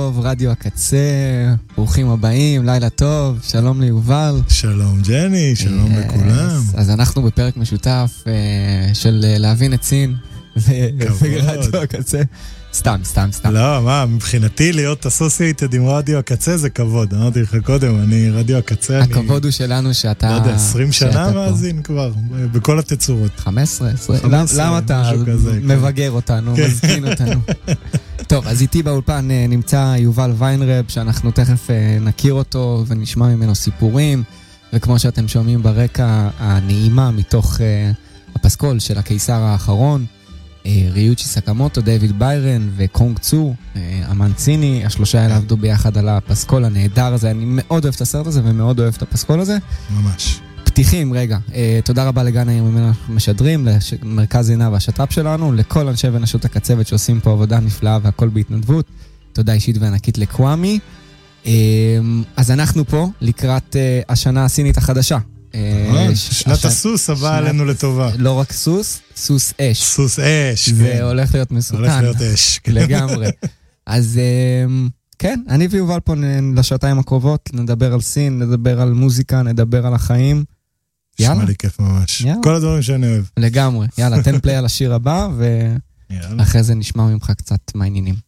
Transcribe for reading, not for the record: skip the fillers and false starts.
טוב, רדיו הקצה, ברוכים הבאים, לילה טוב, שלום ליובל. שלום ג'ני, שלום לכולם. אז אנחנו בפרק משותף של להבין את סין ורדיו הקצה. סתם. לא, מה, מבחינתי להיות אסוסייטד עם רדיו הקצה זה כבוד. אמרתי לך קודם, אני רדיו הקצה. הכבוד הוא שלנו שאתה... לא יודע, 20 שנה מאזין כבר, בכל התצורות. 15, 20. למה אתה מבגר אותנו, מזכין אותנו? טוב, אז איתי באולפן נמצא יובל ויינרב, שאנחנו תכף נכיר אותו ונשמע ממנו סיפורים, וכמו שאתם שומעים ברקע, הנעימה מתוך הפסקול של הקיסר האחרון, ריוצ'י סקמוטו, דיוויד ביירן וקונג צו, אמן ציני, השלושה האלה עבדו ביחד על הפסקול הנהדר הזה. אני מאוד אוהב את הסרט הזה ומאוד אוהב את הפסקול הזה. ממש. פתיחים, רגע, תודה רבה לגן העיר ממנו אנחנו משדרים, למרכז עינה והשטאפ שלנו, לכל אנשי ונשות הקצבת שעושים פה עבודה נפלאה והכל בהתנדבות. תודה אישית וענקית לקוואמי. אז אנחנו פה לקראת השנה הסינית החדשה. שנת הסוס הבאה עלינו לטובה. לא רק סוס, סוס אש. סוס אש, זה הולך להיות מסוכן. הולך להיות אש. לגמרי. אז כן, אני ויובל פה לשעתיים הקרובות, נדבר על סין, נדבר על מוזיקה, נדבר על החיים. יאללה. שמע לי כיף ממש. כל הדברים שאני אוהב. לגמרי. יאללה, תן פליי על השיר הבא, ואחרי זה נשמע ממך קצת מעניינים.